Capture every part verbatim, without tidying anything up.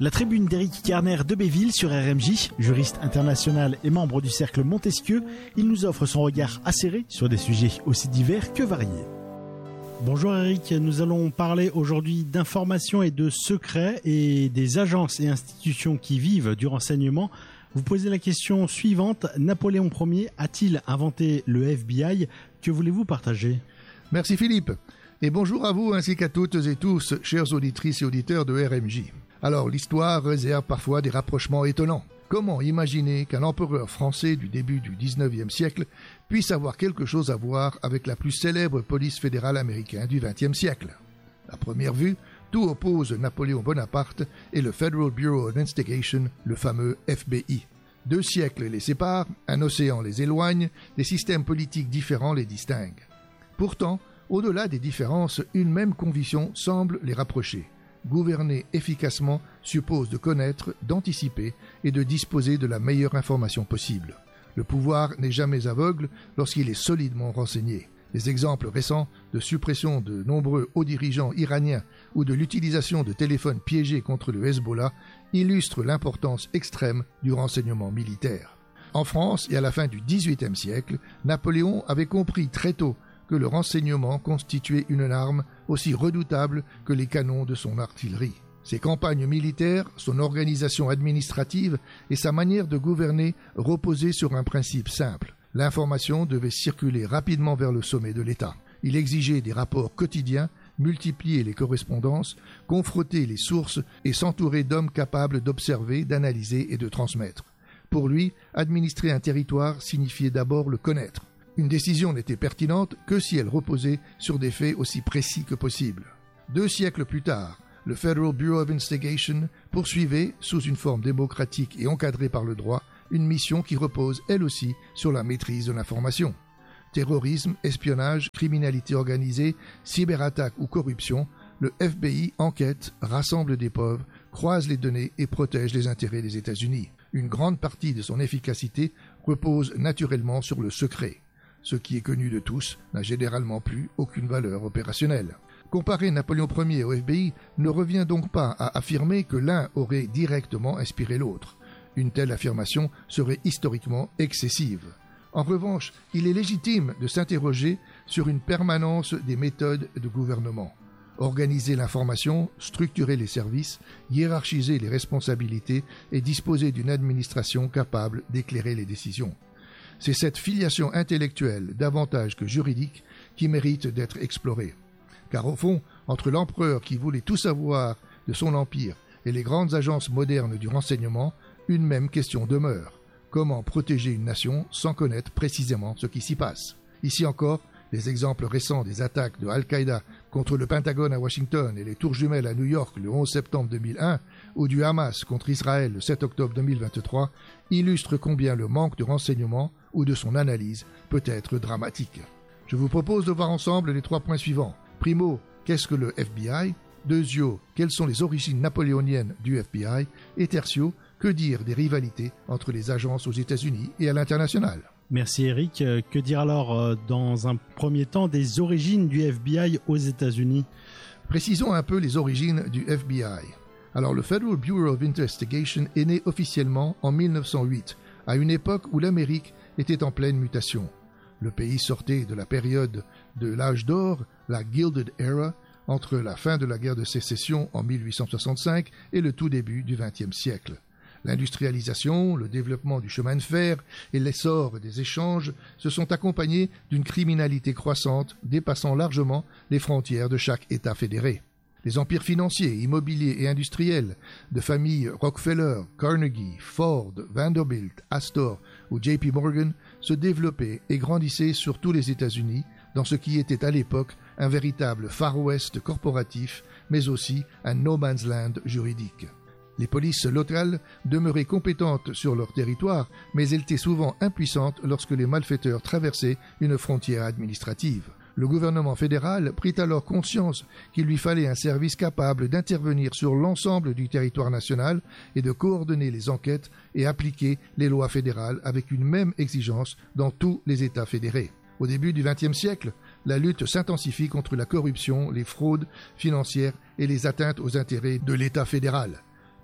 La tribune d'Éric Kerner de Béville sur R M J, juriste international et membre du cercle Montesquieu, il nous offre son regard acéré sur des sujets aussi divers que variés. Bonjour Eric, nous allons parler aujourd'hui d'informations et de secrets et des agences et institutions qui vivent du renseignement. Vous posez la question suivante, Napoléon Ier a-t-il inventé le F B I? Que voulez-vous partager? Merci Philippe, et bonjour à vous ainsi qu'à toutes et tous, chères auditrices et auditeurs de R M J. Alors l'histoire réserve parfois des rapprochements étonnants. Comment imaginer qu'un empereur français du début du dix-neuvième siècle puisse avoir quelque chose à voir avec la plus célèbre police fédérale américaine du vingtième siècle? À première vue, tout oppose Napoléon Bonaparte et le Federal Bureau of Investigation, le fameux F B I. Deux siècles les séparent, un océan les éloigne, des systèmes politiques différents les distinguent. Pourtant, au-delà des différences, une même conviction semble les rapprocher. Gouverner efficacement suppose de connaître, d'anticiper et de disposer de la meilleure information possible. Le pouvoir n'est jamais aveugle lorsqu'il est solidement renseigné. Les exemples récents de suppression de nombreux hauts dirigeants iraniens ou de l'utilisation de téléphones piégés contre le Hezbollah illustrent l'importance extrême du renseignement militaire. En France et à la fin du dix-huitième siècle, Napoléon avait compris très tôt que le renseignement constituait une arme aussi redoutable que les canons de son artillerie. Ses campagnes militaires, son organisation administrative et sa manière de gouverner reposaient sur un principe simple. L'information devait circuler rapidement vers le sommet de l'État. Il exigeait des rapports quotidiens, multiplier les correspondances, confronter les sources et s'entourer d'hommes capables d'observer, d'analyser et de transmettre. Pour lui, administrer un territoire signifiait d'abord le connaître. Une décision n'était pertinente que si elle reposait sur des faits aussi précis que possible. Deux siècles plus tard, le Federal Bureau of Investigation poursuivait, sous une forme démocratique et encadrée par le droit, une mission qui repose, elle aussi, sur la maîtrise de l'information. Terrorisme, espionnage, criminalité organisée, cyberattaque ou corruption, le F B I enquête, rassemble des preuves, croise les données et protège les intérêts des États-Unis. Une grande partie de son efficacité repose naturellement sur le secret. Ce qui est connu de tous n'a généralement plus aucune valeur opérationnelle. Comparer Napoléon Ier au F B I ne revient donc pas à affirmer que l'un aurait directement inspiré l'autre. Une telle affirmation serait historiquement excessive. En revanche, il est légitime de s'interroger sur une permanence des méthodes de gouvernement. Organiser l'information, structurer les services, hiérarchiser les responsabilités et disposer d'une administration capable d'éclairer les décisions. C'est cette filiation intellectuelle, davantage que juridique, qui mérite d'être explorée. Car au fond, entre l'empereur qui voulait tout savoir de son empire et les grandes agences modernes du renseignement, une même question demeure. Comment protéger une nation sans connaître précisément ce qui s'y passe? Ici encore, les exemples récents des attaques de Al-Qaïda contre le Pentagone à Washington et les tours jumelles à New York le onze septembre deux mille un ou du Hamas contre Israël le sept octobre deux mille vingt-trois illustrent combien le manque de renseignements ou de son analyse peut être dramatique. Je vous propose de voir ensemble les trois points suivants. Primo, qu'est-ce que le F B I? Deuxio, quelles sont les origines napoléoniennes du F B I? Et tertio, que dire des rivalités entre les agences aux États-Unis et à l'international? Merci Eric. Que dire alors dans un premier temps des origines du F B I aux États-Unis? Précisons un peu les origines du F B I. Alors le Federal Bureau of Investigation est né officiellement en mille neuf cent huit, à une époque où l'Amérique était en pleine mutation. Le pays sortait de la période de l'âge d'or, la Gilded Era, entre la fin de la guerre de sécession en mille huit cent soixante-cinq et le tout début du vingtième siècle. L'industrialisation, le développement du chemin de fer et l'essor des échanges se sont accompagnés d'une criminalité croissante dépassant largement les frontières de chaque État fédéré. Les empires financiers, immobiliers et industriels de familles Rockefeller, Carnegie, Ford, Vanderbilt, Astor ou J P Morgan se développaient et grandissaient sur tous les États-Unis dans ce qui était à l'époque un véritable Far West corporatif, mais aussi un no man's land juridique. Les polices locales demeuraient compétentes sur leur territoire, mais elles étaient souvent impuissantes lorsque les malfaiteurs traversaient une frontière administrative. Le gouvernement fédéral prit alors conscience qu'il lui fallait un service capable d'intervenir sur l'ensemble du territoire national et de coordonner les enquêtes et appliquer les lois fédérales avec une même exigence dans tous les États fédérés. Au début du vingtième siècle, la lutte s'intensifie contre la corruption, les fraudes financières et les atteintes aux intérêts de l'État fédéral.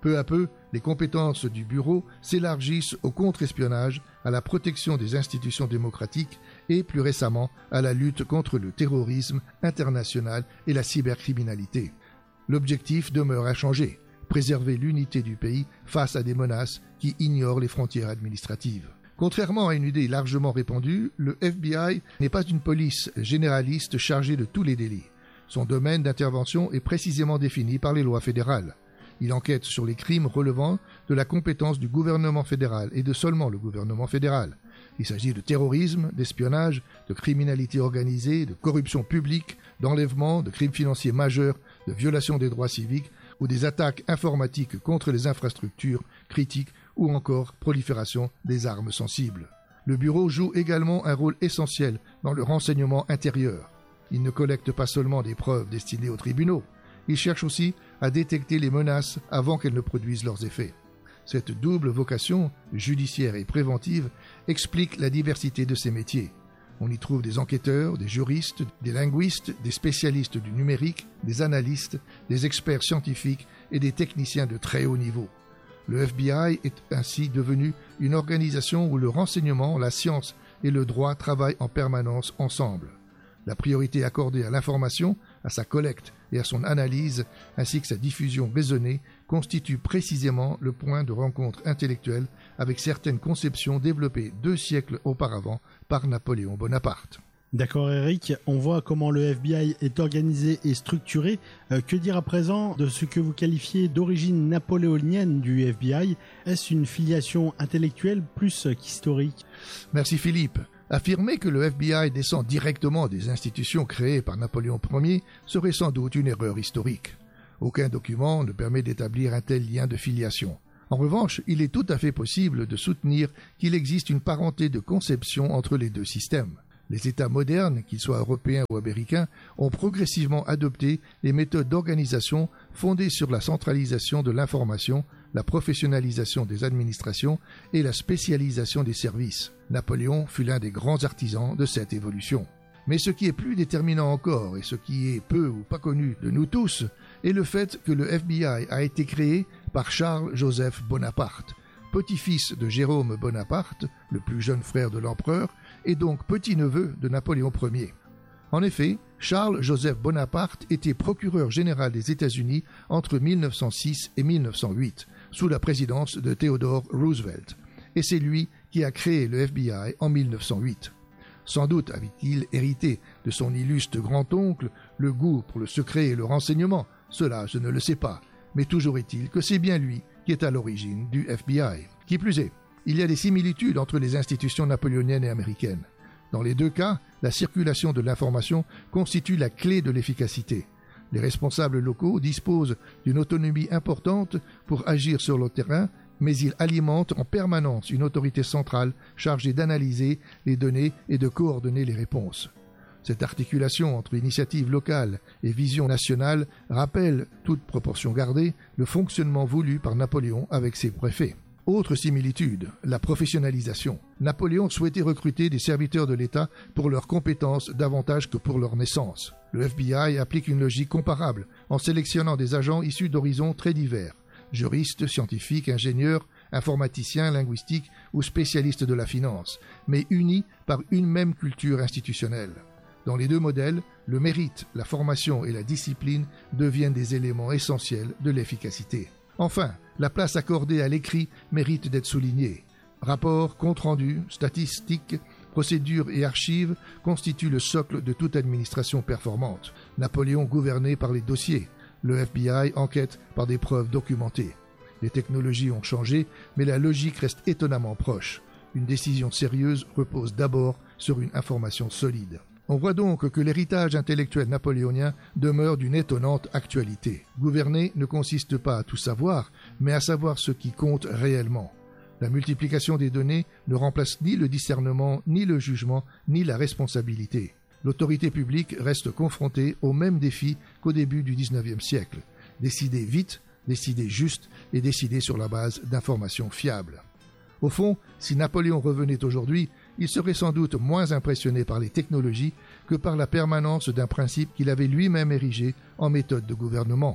Peu à peu, les compétences du bureau s'élargissent au contre-espionnage, à la protection des institutions démocratiques et, plus récemment, à la lutte contre le terrorisme international et la cybercriminalité. L'objectif demeure inchangé, préserver l'unité du pays face à des menaces qui ignorent les frontières administratives. Contrairement à une idée largement répandue, le F B I n'est pas une police généraliste chargée de tous les délits. Son domaine d'intervention est précisément défini par les lois fédérales. Il enquête sur les crimes relevant de la compétence du gouvernement fédéral et de seulement le gouvernement fédéral. Il s'agit de terrorisme, d'espionnage, de criminalité organisée, de corruption publique, d'enlèvement, de crimes financiers majeurs, de violation des droits civiques ou des attaques informatiques contre les infrastructures critiques ou encore prolifération des armes sensibles. Le bureau joue également un rôle essentiel dans le renseignement intérieur. Il ne collecte pas seulement des preuves destinées aux tribunaux, il cherche aussi à détecter les menaces avant qu'elles ne produisent leurs effets. Cette double vocation, judiciaire et préventive, explique la diversité de ces métiers. On y trouve des enquêteurs, des juristes, des linguistes, des spécialistes du numérique, des analystes, des experts scientifiques et des techniciens de très haut niveau. Le F B I est ainsi devenu une organisation où le renseignement, la science et le droit travaillent en permanence ensemble. La priorité accordée à l'information, à sa collecte et à son analyse, ainsi que sa diffusion raisonnée, constitue précisément le point de rencontre intellectuelle avec certaines conceptions développées deux siècles auparavant par Napoléon Bonaparte. D'accord Eric, on voit comment le F B I est organisé et structuré. Euh, que dire à présent de ce que vous qualifiez d'origine napoléonienne du F B I? Est-ce une filiation intellectuelle plus qu'historique? Merci Philippe. Affirmer que le F B I descend directement des institutions créées par Napoléon Ier serait sans doute une erreur historique. Aucun document ne permet d'établir un tel lien de filiation. En revanche, il est tout à fait possible de soutenir qu'il existe une parenté de conception entre les deux systèmes. Les États modernes, qu'ils soient européens ou américains, ont progressivement adopté les méthodes d'organisation fondées sur la centralisation de l'information, la professionnalisation des administrations et la spécialisation des services. Napoléon fut l'un des grands artisans de cette évolution. Mais ce qui est plus déterminant encore, et ce qui est peu ou pas connu de nous tous, est le fait que le F B I a été créé par Charles-Joseph Bonaparte, petit-fils de Jérôme Bonaparte, le plus jeune frère de l'empereur, et donc petit-neveu de Napoléon Ier. En effet, Charles-Joseph Bonaparte était procureur général des États-Unis entre mille neuf cent six et mille neuf cent huit, sous la présidence de Theodore Roosevelt, et c'est lui qui a créé le F B I en mille neuf cent huit. Sans doute avait-il hérité de son illustre grand-oncle le goût pour le secret et le renseignement, cela je ne le sais pas, mais toujours est-il que c'est bien lui qui est à l'origine du F B I. Qui plus est, il y a des similitudes entre les institutions napoléoniennes et américaines. Dans les deux cas, la circulation de l'information constitue la clé de l'efficacité. Les responsables locaux disposent d'une autonomie importante pour agir sur le terrain, mais ils alimentent en permanence une autorité centrale chargée d'analyser les données et de coordonner les réponses. Cette articulation entre initiative locale et vision nationale rappelle, toute proportion gardée, le fonctionnement voulu par Napoléon avec ses préfets. Autre similitude, la professionnalisation. Napoléon souhaitait recruter des serviteurs de l'État pour leurs compétences davantage que pour leur naissance. Le F B I applique une logique comparable en sélectionnant des agents issus d'horizons très divers. Juristes, scientifiques, ingénieurs, informaticiens, linguistiques ou spécialistes de la finance, mais unis par une même culture institutionnelle. Dans les deux modèles, le mérite, la formation et la discipline deviennent des éléments essentiels de l'efficacité. Enfin, la place accordée à l'écrit mérite d'être soulignée. Rapports, comptes rendus, statistiques, procédures et archives constituent le socle de toute administration performante. Napoléon gouvernait par les dossiers. Le F B I enquête par des preuves documentées. Les technologies ont changé, mais la logique reste étonnamment proche. Une décision sérieuse repose d'abord sur une information solide. On voit donc que l'héritage intellectuel napoléonien demeure d'une étonnante actualité. Gouverner ne consiste pas à tout savoir, mais à savoir ce qui compte réellement. La multiplication des données ne remplace ni le discernement, ni le jugement, ni la responsabilité. L'autorité publique reste confrontée aux mêmes défis qu'au début du dix-neuvième siècle. Décider vite, décider juste et décider sur la base d'informations fiables. Au fond, si Napoléon revenait aujourd'hui, il serait sans doute moins impressionné par les technologies que par la permanence d'un principe qu'il avait lui-même érigé en méthode de gouvernement.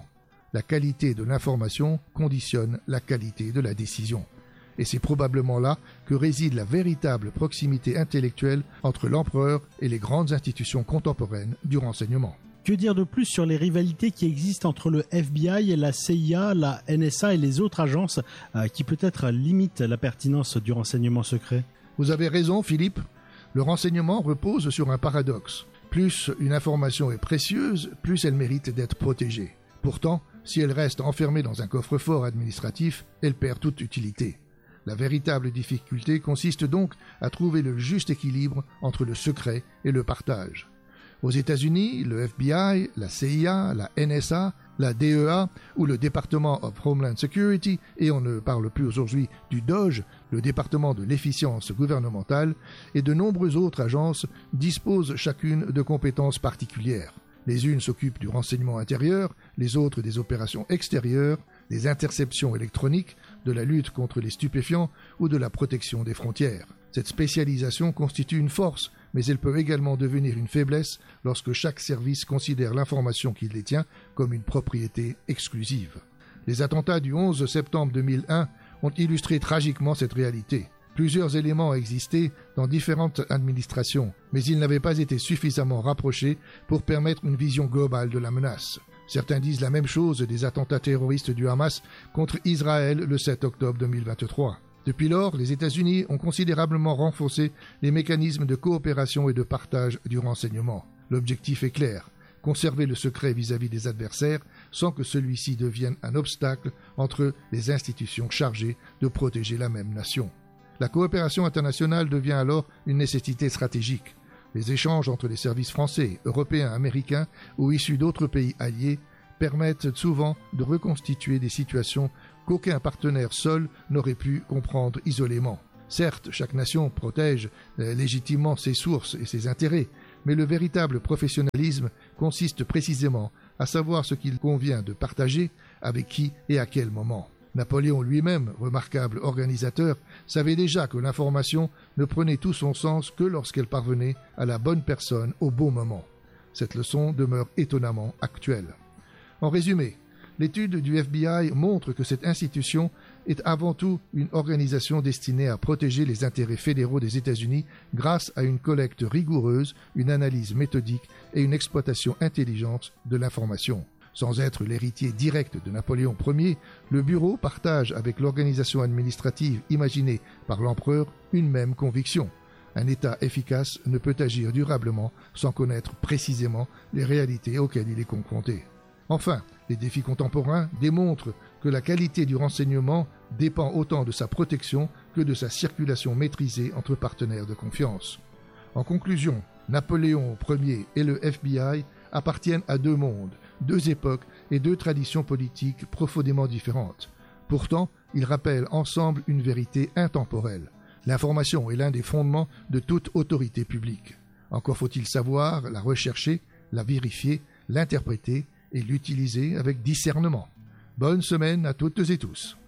La qualité de l'information conditionne la qualité de la décision. Et c'est probablement là que réside la véritable proximité intellectuelle entre l'empereur et les grandes institutions contemporaines du renseignement. Que dire de plus sur les rivalités qui existent entre le F B I, la C I A, la N S A et les autres agences euh, qui peut-être limitent la pertinence du renseignement secret ? Vous avez raison, Philippe. Le renseignement repose sur un paradoxe. Plus une information est précieuse, plus elle mérite d'être protégée. Pourtant, si elle reste enfermée dans un coffre-fort administratif, elle perd toute utilité. La véritable difficulté consiste donc à trouver le juste équilibre entre le secret et le partage. Aux États-Unis, le F B I, la C I A, la N S A, la D E A ou le Department of Homeland Security, et on ne parle plus aujourd'hui du D O G, le département de l'efficience gouvernementale, et de nombreuses autres agences disposent chacune de compétences particulières. Les unes s'occupent du renseignement intérieur, les autres des opérations extérieures, des interceptions électroniques, de la lutte contre les stupéfiants ou de la protection des frontières. Cette spécialisation constitue une force, mais elle peut également devenir une faiblesse lorsque chaque service considère l'information qu'il détient comme une propriété exclusive. Les attentats du onze septembre deux mille un ont illustré tragiquement cette réalité. Plusieurs éléments existaient dans différentes administrations, mais ils n'avaient pas été suffisamment rapprochés pour permettre une vision globale de la menace. Certains disent la même chose des attentats terroristes du Hamas contre Israël le sept octobre deux mille vingt-trois. Depuis lors, les États-Unis ont considérablement renforcé les mécanismes de coopération et de partage du renseignement. L'objectif est clair, conserver le secret vis-à-vis des adversaires sans que celui-ci devienne un obstacle entre les institutions chargées de protéger la même nation. La coopération internationale devient alors une nécessité stratégique. Les échanges entre les services français, européens, américains ou issus d'autres pays alliés permettent souvent de reconstituer des situations qu'aucun partenaire seul n'aurait pu comprendre isolément. Certes, chaque nation protège euh, légitimement ses sources et ses intérêts, mais le véritable professionnalisme consiste précisément à savoir ce qu'il convient de partager, avec qui et à quel moment. Napoléon lui-même, remarquable organisateur, savait déjà que l'information ne prenait tout son sens que lorsqu'elle parvenait à la bonne personne au bon moment. Cette leçon demeure étonnamment actuelle. En résumé, l'étude du F B I montre que cette institution est avant tout une organisation destinée à protéger les intérêts fédéraux des États-Unis grâce à une collecte rigoureuse, une analyse méthodique et une exploitation intelligente de l'information. Sans être l'héritier direct de Napoléon Ier, le bureau partage avec l'organisation administrative imaginée par l'empereur une même conviction. Un État efficace ne peut agir durablement sans connaître précisément les réalités auxquelles il est confronté. Enfin, les défis contemporains démontrent que la qualité du renseignement dépend autant de sa protection que de sa circulation maîtrisée entre partenaires de confiance. En conclusion, Napoléon Ier et le F B I appartiennent à deux mondes, deux époques et deux traditions politiques profondément différentes. Pourtant, ils rappellent ensemble une vérité intemporelle. L'information est l'un des fondements de toute autorité publique. Encore faut-il savoir la rechercher, la vérifier, l'interpréter et l'utiliser avec discernement. Bonne semaine à toutes et tous.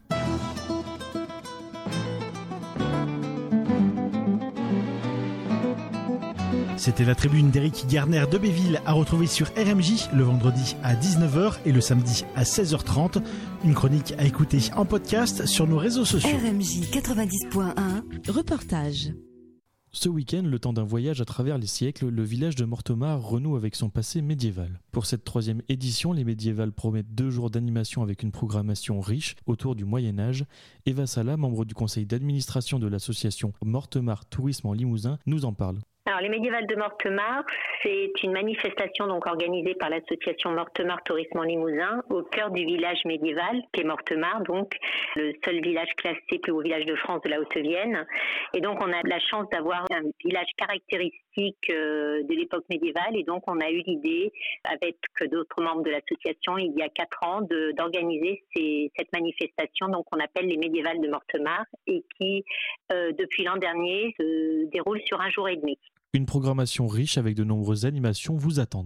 C'était la tribune d'Éric Garner de Béville à retrouver sur R M J le vendredi à dix-neuf heures et le samedi à seize heures trente. Une chronique à écouter en podcast sur nos réseaux sociaux. R M J quatre-vingt-dix point un, reportage. Ce week-end, le temps d'un voyage à travers les siècles, le village de Mortemart renoue avec son passé médiéval. Pour cette troisième édition, les médiévales promettent deux jours d'animation avec une programmation riche autour du Moyen-Âge. Eva Sala, membre du conseil d'administration de l'association Mortemart Tourisme en Limousin, nous en parle. Alors, les médiévales de Mortemart, c'est une manifestation donc organisée par l'association Mortemart Tourisme en Limousin au cœur du village médiéval qui est Mortemart, donc le seul village classé plus haut village de France de la Haute-Vienne. Et donc, on a la chance d'avoir un village caractéristique euh, de l'époque médiévale. Et donc, on a eu l'idée, avec d'autres membres de l'association, il y a quatre ans, de, d'organiser ces, cette manifestation, donc on appelle les médiévales de Mortemart, et qui, euh, depuis l'an dernier, se déroule sur un jour et demi. Une programmation riche avec de nombreuses animations vous attendent.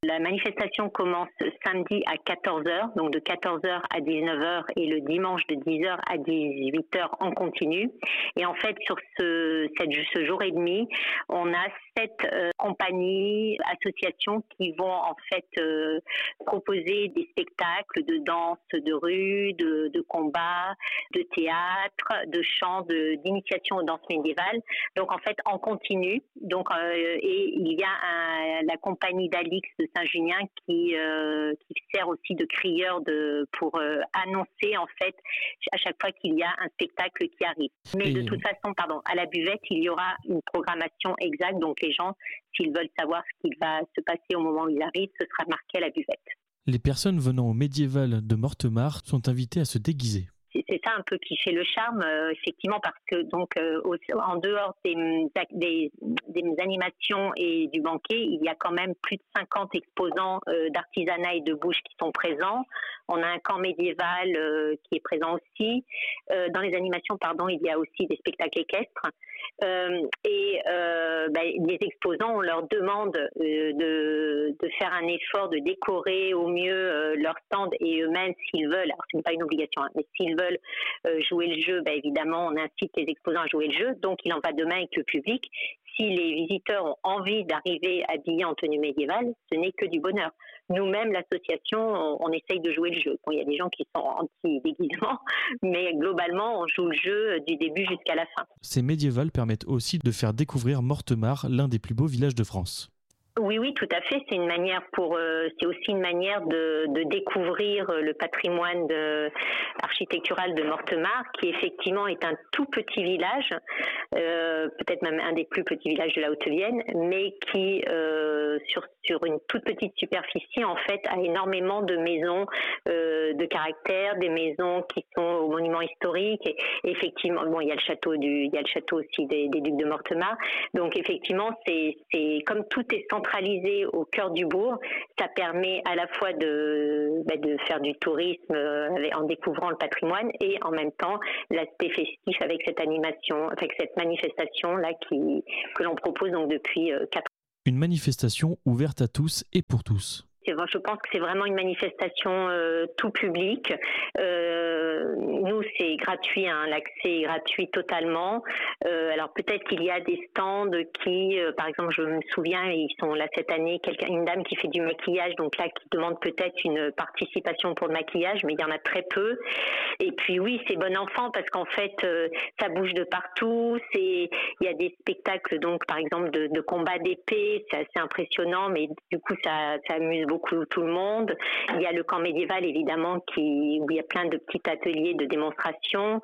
La manifestation commence samedi à quatorze heures, donc de quatorze heures à dix-neuf heures et le dimanche de dix heures à dix-huit heures en continu. Et en fait, sur ce, cette, ce jour et demi, on a sept euh, compagnies, associations qui vont en fait euh, proposer des spectacles de danse, de rue, de, de combat, de théâtre, de chant, de, d'initiation aux danses médiévales. Donc en fait, en continu. Donc euh, et il y a un, la compagnie d'Alix de Saint-Junien qui, euh, qui sert aussi de crieur de, pour euh, annoncer en fait à chaque fois qu'il y a un spectacle qui arrive. Mais et... de toute façon, pardon, à la buvette, il y aura une programmation exacte. Donc les gens, s'ils veulent savoir ce qui va se passer au moment où ils arrivent, ce sera marqué à la buvette. Les personnes venant au médiéval de Mortemart sont invitées à se déguiser. C'est ça un peu qui fait le charme, euh, effectivement, parce que donc euh, au, en dehors des, des, des animations et du banquet, il y a quand même plus de cinquante exposants euh, d'artisanat et de bouche qui sont présents. On a un camp médiéval euh, qui est présent aussi. Euh, dans les animations, pardon, il y a aussi des spectacles équestres. Euh, et euh, bah, les exposants, on leur demande euh, de, de faire un effort, de décorer au mieux euh, leur stand et eux-mêmes, s'ils veulent, alors ce n'est pas une obligation, hein, mais s'ils veulent euh, jouer le jeu, bah, évidemment, on incite les exposants à jouer le jeu. Donc, il en va de même avec le public. Si les visiteurs ont envie d'arriver habillés en tenue médiévale, ce n'est que du bonheur. Nous-mêmes, l'association, on, on essaye de jouer le jeu. Bon, il y a des gens qui sont anti-déguisement, mais globalement, on joue le jeu du début jusqu'à la fin. Ces médiévales permettent aussi de faire découvrir Mortemart, l'un des plus beaux villages de France. Oui, oui, tout à fait. C'est une manière pour, euh, c'est aussi une manière de, de découvrir le patrimoine de, architectural de Mortemart, qui effectivement est un tout petit village, euh, peut-être même un des plus petits villages de la Haute-Vienne, mais qui euh, sur sur une toute petite superficie en fait a énormément de maisons euh, de caractère, des maisons qui sont aux monuments historiques. Et, et effectivement, bon, il y a le château du, il y a le château aussi des, des ducs de Mortemart. Donc effectivement, c'est c'est comme tout est centralisé au cœur du bourg, ça permet à la fois de, bah, de faire du tourisme euh, en découvrant le patrimoine et en même temps l'aspect festif avec cette animation, avec cette manifestation là qui que l'on propose donc depuis euh, quatre ans. Une manifestation ouverte à tous et pour tous. Je pense que c'est vraiment une manifestation euh, tout public. Euh, nous, c'est gratuit, hein, l'accès est gratuit totalement. Euh, alors peut-être qu'il y a des stands qui, euh, par exemple, je me souviens, ils sont là cette année, quelqu'un, une dame qui fait du maquillage, donc là qui demande peut-être une participation pour le maquillage, mais il y en a très peu. Et puis oui, c'est bon enfant parce qu'en fait, euh, ça bouge de partout. C'est, il y a des spectacles, donc par exemple de, de combat d'épée, c'est assez impressionnant, mais du coup ça, ça amuse beaucoup tout le monde. Il y a le camp médiéval évidemment qui, où il y a plein de petits ateliers de démonstration.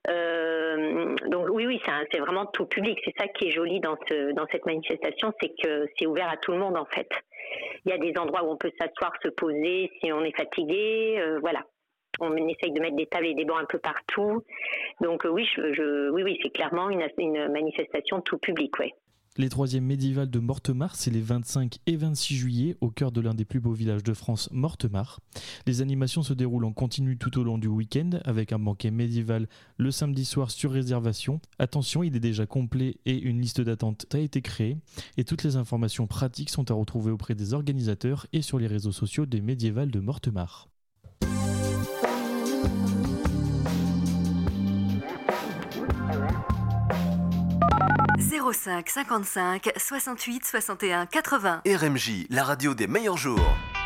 Euh, donc oui, oui, c'est, un, c'est vraiment tout public. C'est ça qui est joli dans, ce, dans cette manifestation, c'est que c'est ouvert à tout le monde en fait. Il y a des endroits où on peut s'asseoir, se poser si on est fatigué, euh, voilà. On essaye de mettre des tables et des bancs un peu partout. Donc oui, je, je, oui, oui, c'est clairement une, une manifestation tout public, ouais. Les troisièmes médiévales de Mortemart, c'est les vingt-cinq et vingt-six juillet, au cœur de l'un des plus beaux villages de France, Mortemart. Les animations se déroulent en continu tout au long du week-end, avec un banquet médiéval le samedi soir sur réservation. Attention, il est déjà complet et une liste d'attente a été créée. Et toutes les informations pratiques sont à retrouver auprès des organisateurs et sur les réseaux sociaux des médiévales de Mortemart. zéro cinq cinquante-cinq soixante-huit soixante et un quatre-vingts. R M J, la radio des meilleurs jours.